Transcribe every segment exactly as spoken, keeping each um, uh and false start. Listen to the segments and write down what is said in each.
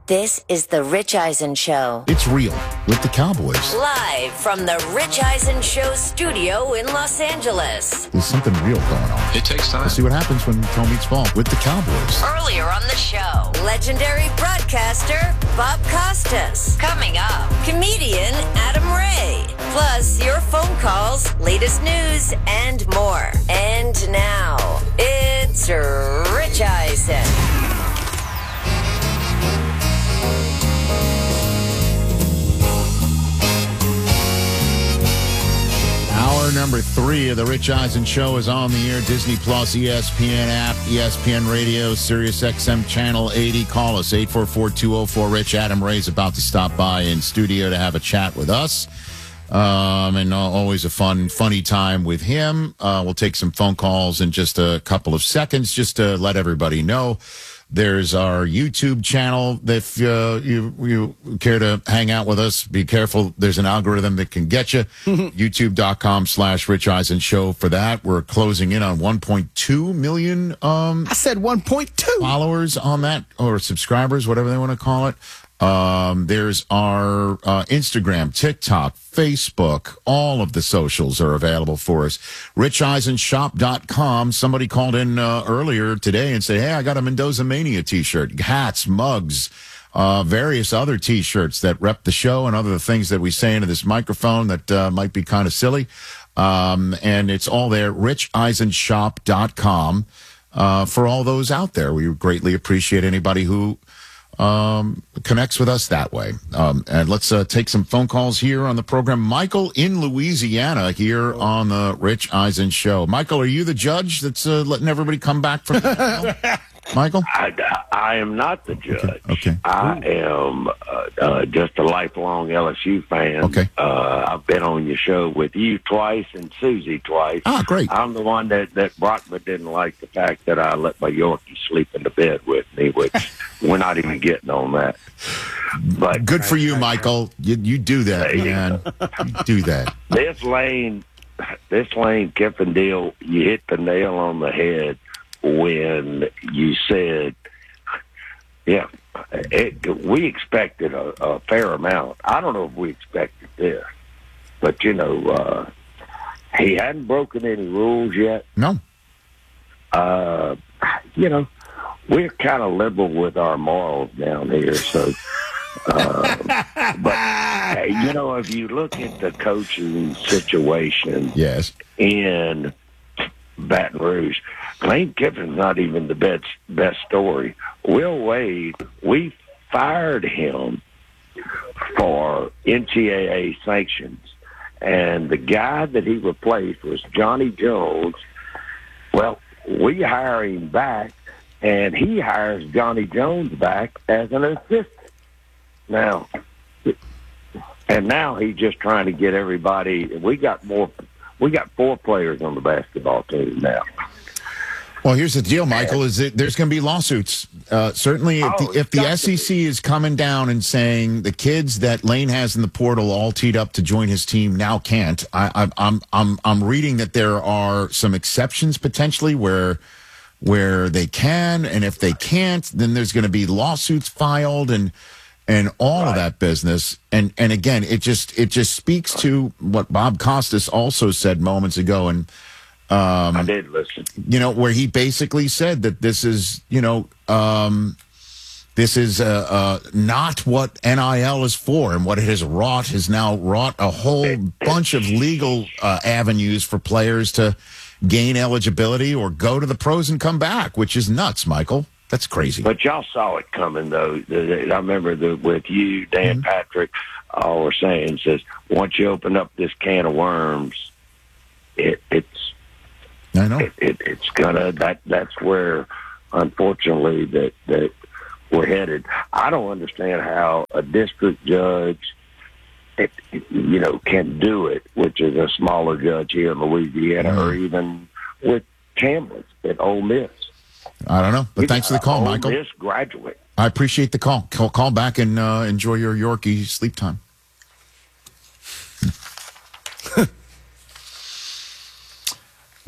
This is the Rich Eisen Show. It's real with the Cowboys. Live from the Rich Eisen Show studio in Los Angeles. There's something real going on. It takes time. Let's see what happens when toe meets ball with the Cowboys. Earlier on the show, legendary broadcaster Bob Costas. Coming up, comedian Adam Ray. Plus, your phone calls, latest news, and more. And now, it's Rich Eisen. Hour number three of the Rich Eisen Show is on the air. Disney Plus, E S P N app, E S P N Radio, Sirius X M Channel eighty. Call us, eight four four, two oh four, RICH. Adam Ray's about to stop by in studio to have a chat with us. Um, and always a fun, funny time with him. Uh, we'll take some phone calls in just a couple of seconds just to let everybody know. There's our YouTube channel. If uh, you, you care to hang out with us, be careful. There's an algorithm that can get you. YouTube.com slash Rich Eisen Show for that. We're closing in on one point two million um, I said one point two followers on that, or subscribers, whatever they want to call it. Um, there's our uh, Instagram, TikTok, Facebook. All of the socials are available for us. rich eisen shop dot com. Somebody called in uh, earlier today and said, hey, I got a Mendoza Mania t-shirt, hats, mugs, uh, various other t-shirts that rep the show and other things that we say into this microphone that uh, might be kind of silly. Um, and it's all there, rich eisen shop dot com. Uh, for all those out there, we greatly appreciate anybody who Um, connects with us that way. Um, and let's uh, take some phone calls here on the program. Michael in Louisiana here on the Rich Eisen Show. Michael, are you the judge that's uh, letting everybody come back from Michael? I, I am not the judge. Okay. okay. I am uh, uh, just a lifelong L S U fan. Okay. Uh, I've been on your show with you twice and Susie twice. Ah, great. I'm the one that, that Brockman didn't like the fact that I let my Yorkie sleep in the bed with me, which we're not even getting on that. But good for you, Michael. You, you do that, man. You do that. This Lane, this Lane Kiffin deal, you hit the nail on the head when you said, yeah, it, we expected a, a fair amount. I don't know if we expected this, but, you know, uh, he hadn't broken any rules yet. No. Uh, you know, we're kind of liberal with our morals down here, so. Uh, but, you know, if you look at the coaching situation yes. in Baton Rouge, Lane Kiffin's not even the best best story. Will Wade, we fired him for N C double A sanctions, and the guy that he replaced was Johnny Jones. Well, we hire him back, and he hires Johnny Jones back as an assistant. Now, and now he's just trying to get everybody. We got more. We got four players on the basketball team now. Well, here's the deal, Michael, is that there's going to be lawsuits. Uh, certainly, if Oh, the, if the got to S E C is coming down and saying the kids that Lane has in the portal all teed up to join his team now can't, I, I, I'm I'm I'm reading that there are some exceptions potentially where where they can, and if they can't, then there's going to be lawsuits filed and and all Right. of that business. And and again, it just it just speaks to what Bob Costas also said moments ago, and. Um, I did listen. You know, where he basically said that this is, you know, um, this is uh, uh, not what N I L is for, and what it has wrought has now wrought a whole bunch of legal uh, avenues for players to gain eligibility or go to the pros and come back, which is nuts, Michael. That's crazy. But y'all saw it coming, though. I remember the, with you, Dan Mm-hmm. Patrick, all we're saying says, once you open up this can of worms, it, it's I know. It, it, it's gonna that that's where, unfortunately, that that we're headed. I don't understand how a district judge, it, you know, can do it, which is a smaller judge here in Louisiana, Mm. or even with Chambliss at Ole Miss. I don't know, but thanks for the call, Ole Michael. Miss graduate. I appreciate the call. Call, call back and uh, enjoy your Yorkie sleep time.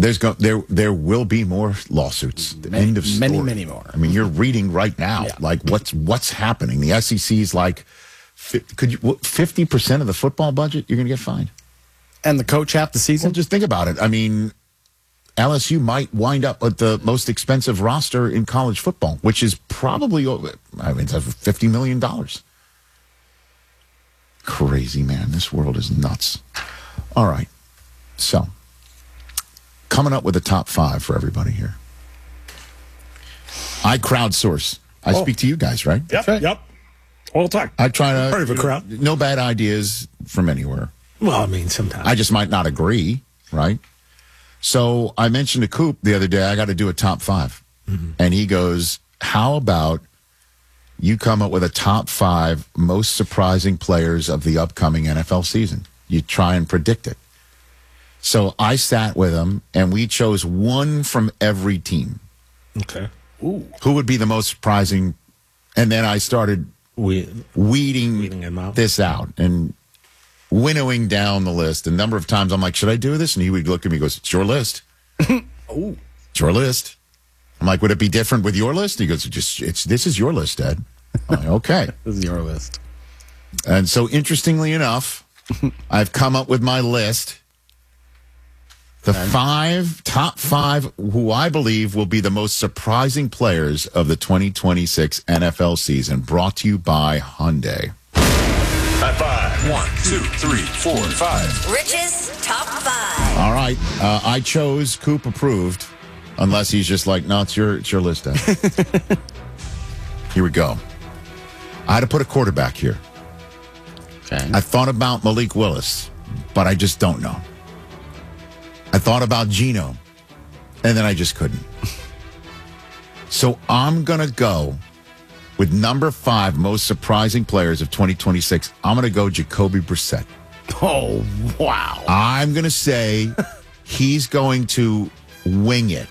There's go, there there will be more lawsuits. The Many, end of story. many, many more. I mean, you're reading right now, Yeah. like what's what's happening. The S E C is like, fi- could you fifty percent of the football budget you're going to get fined? And the coach half the season? Well, just think about it. I mean, L S U might wind up with the most expensive roster in college football, which is probably over. I mean, it's fifty million dollars. Crazy, man. This world is nuts. All right, so. Coming up with a top five for everybody here. I crowdsource. I Oh. speak to you guys, right? Yep, right. yep. All the time. I try to. Part of a crowd. No bad ideas from anywhere. Well, I mean, sometimes. I just might not agree, right? So I mentioned to Coop the other day, I got to do a top five. Mm-hmm. And he goes, how about you come up with a top five most surprising players of the upcoming N F L season? You try and predict it. So I sat with him, and we chose one from every team. Okay. Ooh. Who would be the most surprising? And then I started We, weeding, Weeding him out. this out and winnowing down the list. A number of times I'm like, should I do this? And he would look at me and goes, it's your list. Oh. It's your list. I'm like, would it be different with your list? He goes, just it's this is your list, Ed. I'm like, okay. This is your list. And so interestingly enough, I've come up with my list. The five, top five, who I believe will be the most surprising players of the twenty twenty-six N F L season, brought to you by Hyundai. High five. One, two, three, four, five. Rich's top five. All right. Uh, I chose Coop approved, unless he's just like, no, it's your, it's your list, Ed. Here we go. I had to put a quarterback here. Okay. I thought about Malik Willis, but I just don't know. I thought about Geno, and then I just couldn't. So I'm going to go with number five most surprising players of twenty twenty-six. I'm going to go Jacoby Brissett. Oh, wow. I'm going to say he's going to wing it.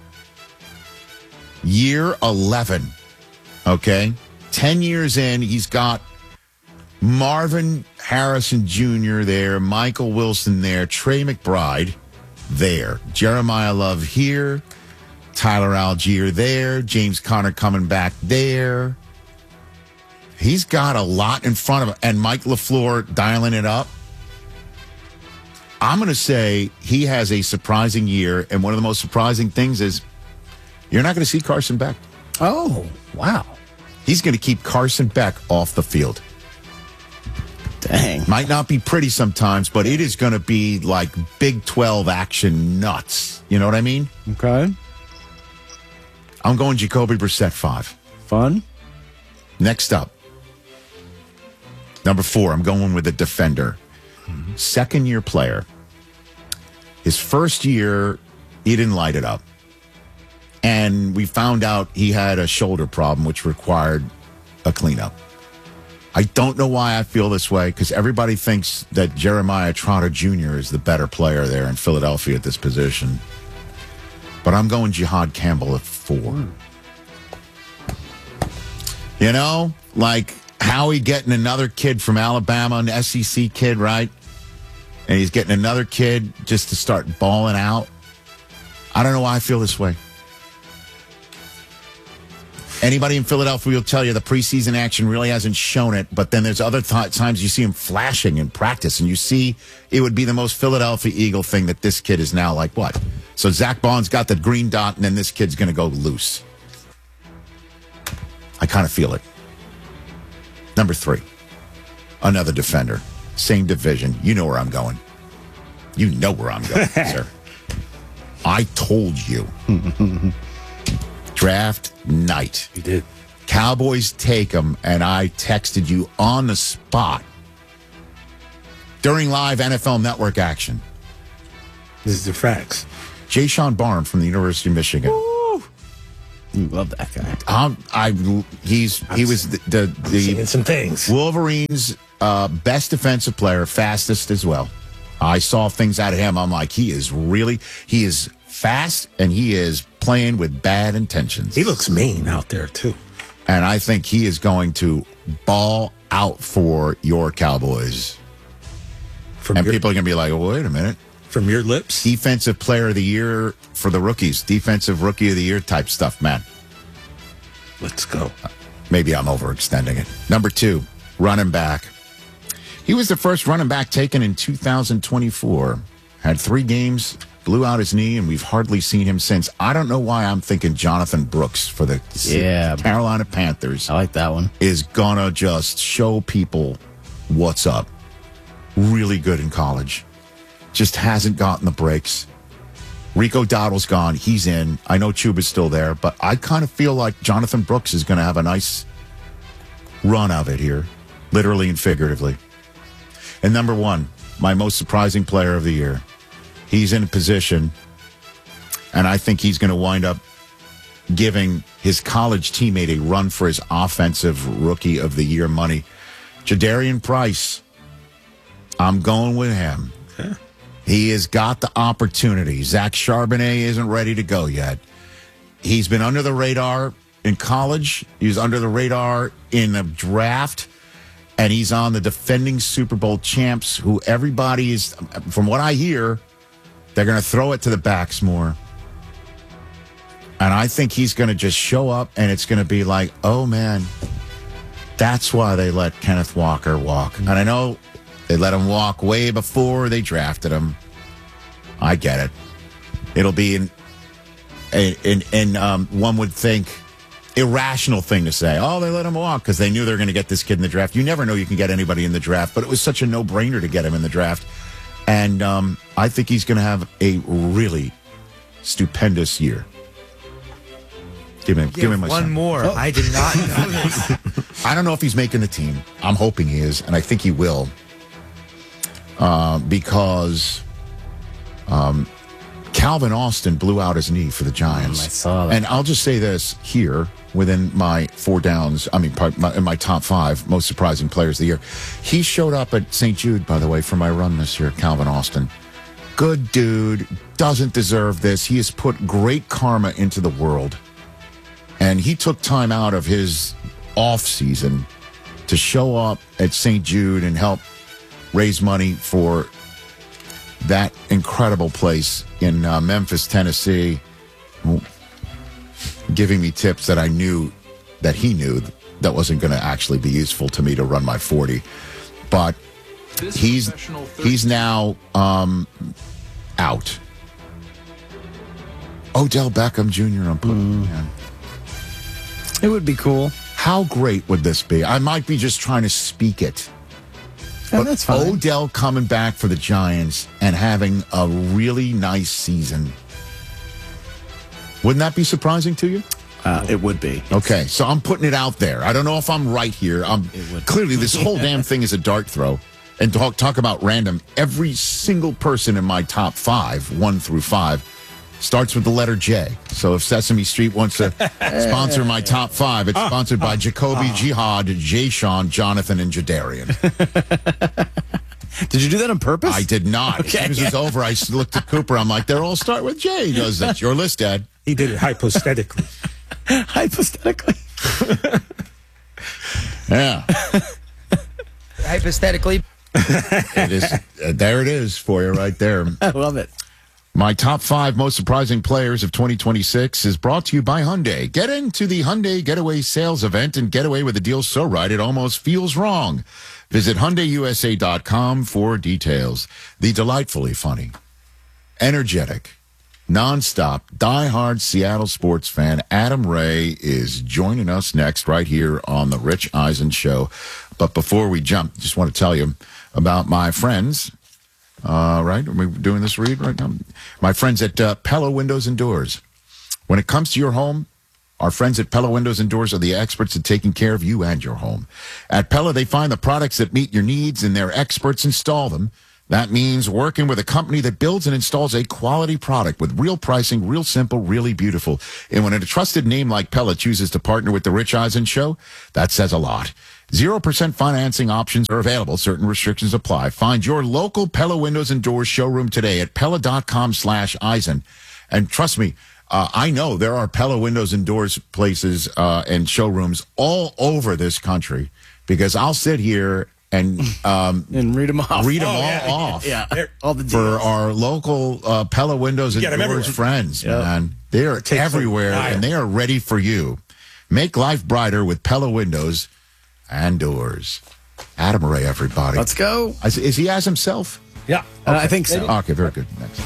Year eleven, okay? ten years in, he's got Marvin Harrison Junior there, Michael Wilson there, Trey McBride there, Jeremiah Love here, Tyler Algier there, James Conner coming back there. He's got a lot in front of him, and Mike LaFleur dialing it up. I'm going to say he has a surprising year, and one of the most surprising things is you're not going to see Carson Beck. Oh, wow. He's going to keep Carson Beck off the field. Dang. Might not be pretty sometimes, but it is going to be like Big twelve action nuts. You know what I mean? Okay. I'm going Jacoby Brissett five. Fun. Next up, number four, I'm going with a defender. Mm-hmm. Second year player. His first year, he didn't light it up. And we found out he had a shoulder problem, which required a cleanup. I don't know why I feel this way, because everybody thinks that Jeremiah Trotter Junior is the better player there in Philadelphia at this position. But I'm going Jihad Campbell at four. You know, like Howie getting another kid from Alabama, an S E C kid, right? And he's getting another kid just to start balling out. I don't know why I feel this way. Anybody in Philadelphia will tell you the preseason action really hasn't shown it, but then there's other th- times you see him flashing in practice, and you see it would be the most Philadelphia Eagle thing that this kid is now like, what? So Zach Bond's got the green dot, and then this kid's going to go loose. I kind of feel it. Number three, another defender. Same division. You know where I'm going. You know where I'm going, sir. I told you. Draft night. You did. Cowboys take him, and I texted you on the spot during live N F L Network action. This is the facts. Jay Sean Barham from the University of Michigan. Woo. You love that guy. Um, I he's he was the the, the Seeing some things. Wolverines' uh, best defensive player, fastest as well. I saw things out of him. I'm like, he is really he is fast, and he is playing with bad intentions. He looks mean out there, too. And I think he is going to ball out for your Cowboys. From And your, people are going to be like, well, wait a minute. From your lips? Defensive player of the year for the rookies. Defensive rookie of the year type stuff, man. Let's go. Maybe I'm overextending it. Number two, running back. He was the first running back taken in two thousand twenty-four. Had three games, blew out his knee, and we've hardly seen him since. I don't know why I'm thinking Jonathan Brooks for the Yeah. Carolina Panthers I like that one. is gonna just show people what's up. Really good in college. Just hasn't gotten the breaks. Rico Dowdle's gone. He's in. I know Chuba's still there, but I kind of feel like Jonathan Brooks is going to have a nice run of it here, literally and figuratively. And number one, my most surprising player of the year. He's in a position, and I think he's going to wind up giving his college teammate a run for his offensive rookie of the year money. Jadarian Price. I'm going with him. Okay. He has got the opportunity. Zach Charbonnet isn't ready to go yet. He's been under the radar in college. He was under the radar in the draft. And he's on the defending Super Bowl champs, who everybody is, from what I hear, they're going to throw it to the backs more. And I think he's going to just show up, and it's going to be like, oh, man, that's why they let Kenneth Walker walk. And I know they let him walk way before they drafted him. I get it. It'll be an, an, an um, one would think, irrational thing to say. Oh, they let him walk because they knew they were going to get this kid in the draft. You never know you can get anybody in the draft, but it was such a no-brainer to get him in the draft. And um, I think he's going to have a really stupendous year. Give me, give me my one son. more. Oh. I did not know this. I don't know if he's making the team. I'm hoping he is, and I think he will. Uh, because um, Calvin Austin blew out his knee for the Giants. Mm, I saw that. And I'll just say this here within my four downs, I mean, my, in my top five most surprising players of the year. He showed up at Saint Jude, by the way, for my run this year, Calvin Austin. Good dude, doesn't deserve this. He has put great karma into the world. And he took time out of his off season to show up at Saint Jude and help raise money for that incredible place in uh, Memphis, Tennessee, giving me tips that I knew that he knew that wasn't going to actually be useful to me to run my forty. But he's he's now um, out. Odell Beckham Junior I'm putting mm. It would be cool. How great would this be? I might be just trying to speak it. Yeah, But that's fine. Odell coming back for the Giants and having a really nice season. Wouldn't that be surprising to you? Uh, it would be. Okay, so I'm putting it out there. I don't know if I'm right here. I'm, clearly, this whole damn thing is a dart throw. And talk, talk about random. Every single person in my top five, one through five, starts with the letter J. So if Sesame Street wants to sponsor my top five, it's sponsored by Jacoby, Jihad, Jay Sean, Jonathan, and Jadarian. Did you do that on purpose? I did not. Okay. As soon as it was over, I looked at Cooper. I'm like, they'll all start with J. He goes, that's your list, Dad. He did it hypothetically. Hypothetically. Yeah. Hypothetically. It is. Uh, there it is for you right there. I love it. My top five most surprising players of twenty twenty-six is brought to you by Hyundai. Get into the Hyundai Getaway Sales Event and get away with a deal so right it almost feels wrong. Visit Hyundai U S A dot com for details. The delightfully funny, energetic, nonstop, diehard Seattle sports fan Adam Ray is joining us next right here on the Rich Eisen Show. But before we jump, just want to tell you about my friends. Uh, right? Are we doing this read right now? My friends at uh, Pella Windows and Doors. When it comes to your home, our friends at Pella Windows and Doors are the experts at taking care of you and your home. At Pella, they find the products that meet your needs and their experts install them. That means working with a company that builds and installs a quality product with real pricing, real simple, really beautiful. And when a trusted name like Pella chooses to partner with the Rich Eisen Show, that says a lot. zero percent financing options are available. Certain restrictions apply. Find your local Pella Windows and Doors showroom today at Pella.com slash Eisen. And trust me, uh, I know there are Pella Windows and Doors places uh, and showrooms all over this country because I'll sit here and um, And read them off. read them Oh, all yeah. off. Yeah. They're- All the For deals. our local uh, Pella Windows and Get 'em Doors everywhere. friends, Yep. man. They are Takes a everywhere, while. and they are ready for you. Make life brighter with Pella Windows and Doors. Adam Ray, everybody. Let's go. Is, is he as himself? Yeah. Uh, I think so. Okay, very good. Next.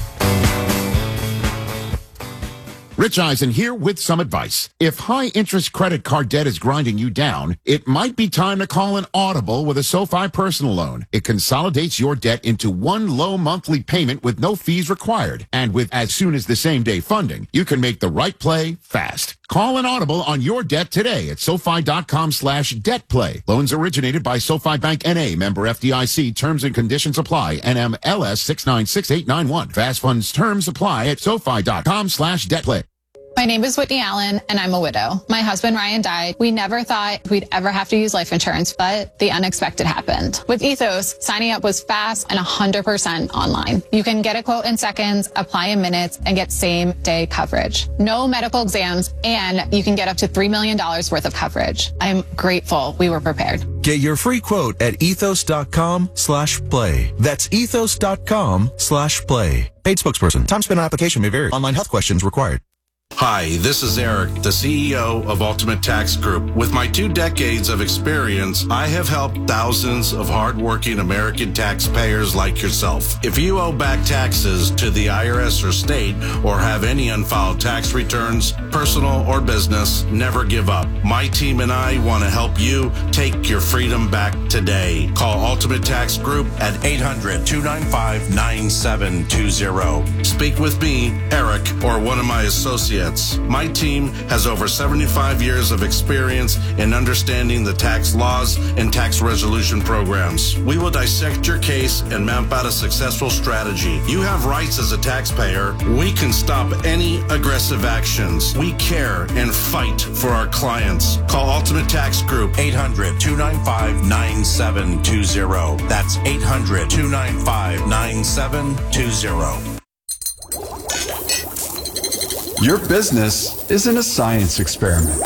Rich Eisen here with some advice. If high-interest credit card debt is grinding you down, it might be time to call an Audible with a SoFi personal loan. It consolidates your debt into one low monthly payment with no fees required. And with as soon as the same day funding, you can make the right play fast. Call an Audible on your debt today at SoFi.com slash debt play. Loans originated by SoFi Bank N A, member F D I C. Terms and conditions apply. N M L S six nine six eight nine one. Fast funds terms apply at SoFi.com slash debt play. My name is Whitney Allen, and I'm a widow. My husband, Ryan, died. We never thought we'd ever have to use life insurance, but the unexpected happened. With Ethos, signing up was fast and one hundred percent online. You can get a quote in seconds, apply in minutes, and get same-day coverage. No medical exams, and you can get up to three million dollars worth of coverage. I'm grateful we were prepared. Get your free quote at ethos.com slash play. That's ethos.com slash play. Paid spokesperson. Time spent on application may vary. Online health questions required. Hi, this is Eric, the C E O of Ultimate Tax Group. With my two decades of experience, I have helped thousands of hardworking American taxpayers like yourself. If you owe back taxes to the I R S or state, or have any unfiled tax returns, personal or business, never give up. My team and I want to help you take your freedom back today. Call Ultimate Tax Group at eight hundred, two nine five, nine seven two zero. Speak with me, Eric, or one of my associates. My team has over seventy-five years of experience in understanding the tax laws and tax resolution programs. We will dissect your case and map out a successful strategy. You have rights as a taxpayer. We can stop any aggressive actions. We care and fight for our clients. Call Ultimate Tax Group, eight hundred, two nine five, nine seven two zero. That's eight hundred, two nine five, nine seven two zero. Your business isn't a science experiment.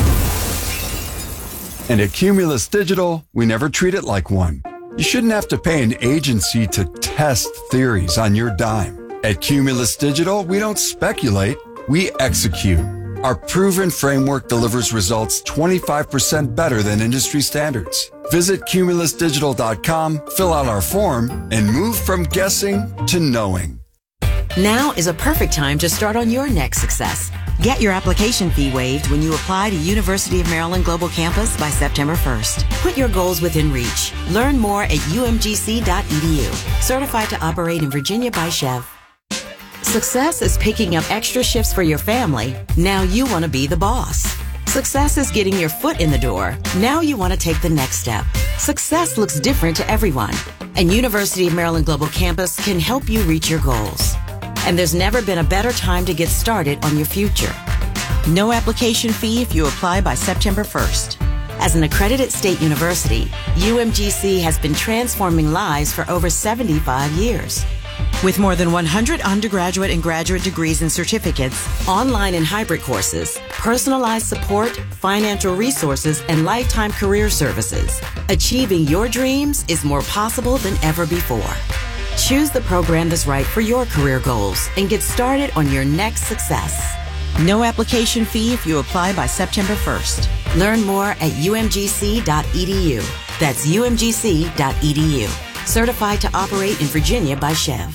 And at Cumulus Digital, we never treat it like one. You shouldn't have to pay an agency to test theories on your dime. At Cumulus Digital, we don't speculate, we execute. Our proven framework delivers results twenty-five percent better than industry standards. Visit cumulus digital dot com, fill out our form, and move from guessing to knowing. Now is a perfect time to start on your next success. Get your application fee waived when you apply to University of Maryland Global Campus by September first. Put your goals within reach. Learn more at U M G C dot E D U. Certified to operate in Virginia by Chev. Success is picking up extra shifts for your family. Now you want to be the boss. Success is getting your foot in the door. Now you want to take the next step. Success looks different to everyone, and University of Maryland Global Campus can help you reach your goals. And there's never been a better time to get started on your future. No application fee if you apply by September first. As an accredited state university, U M G C has been transforming lives for over seventy-five years. With more than one hundred undergraduate and graduate degrees and certificates, online and hybrid courses, personalized support, financial resources, and lifetime career services, achieving your dreams is more possible than ever before. Choose the program that's right for your career goals and get started on your next success. No application fee if you apply by September first. Learn more at U M G C dot E D U. That's U M G C dot E D U. Certified to operate in Virginia by Chev.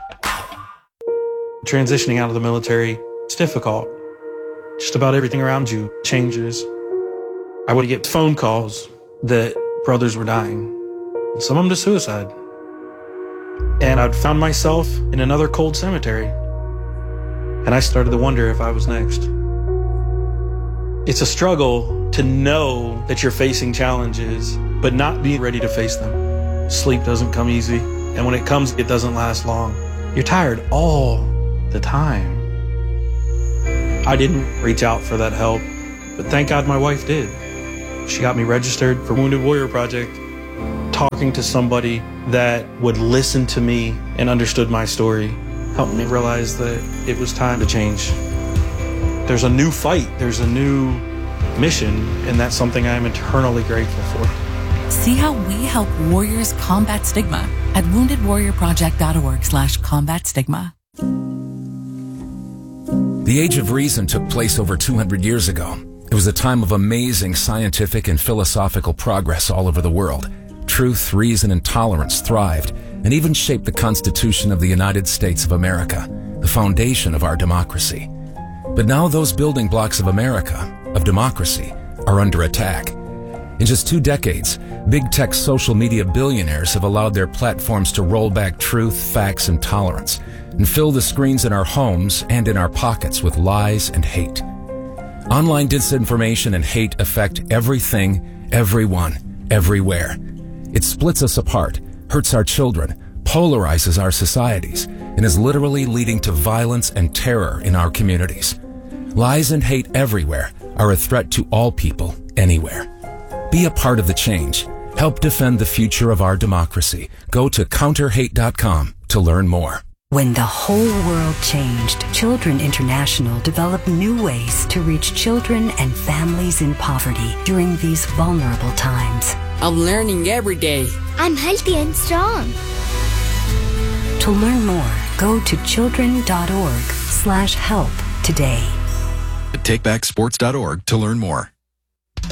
Transitioning out of the military, it's difficult. Just about everything around you changes. I would get phone calls that brothers were dying, some of them to suicide. And I'd found myself in another cold cemetery. And I started to wonder if I was next. It's a struggle to know that you're facing challenges, but not be ready to face them. Sleep doesn't come easy. And when it comes, it doesn't last long. You're tired all the time. I didn't reach out for that help, but thank God my wife did. She got me registered for Wounded Warrior Project. Talking to somebody that would listen to me and understood my story helped me realize that it was time to change. There's a new fight, there's a new mission, and that's something I'm eternally grateful for. See how we help warriors combat stigma at wounded warrior project dot org slash combat stigma. The Age of Reason took place over two hundred years ago. It was a time of amazing scientific and philosophical progress all over the world. Truth, reason, and tolerance thrived and even shaped the Constitution of the United States of America, the foundation of our democracy. But now those building blocks of America, of democracy, are under attack. In just two decades, big tech social media billionaires have allowed their platforms to roll back truth, facts, and tolerance, and fill the screens in our homes and in our pockets with lies and hate. Online disinformation and hate affect everything, everyone, everywhere. It splits us apart, hurts our children, polarizes our societies, and is literally leading to violence and terror in our communities. Lies and hate everywhere are a threat to all people, anywhere. Be a part of the change. Help defend the future of our democracy. Go to counter hate dot com to learn more. When the whole world changed, Children International developed new ways to reach children and families in poverty during these vulnerable times. I'm learning every day. I'm healthy and strong. To learn more, go to children dot org slash help today. take back sports dot org to learn more.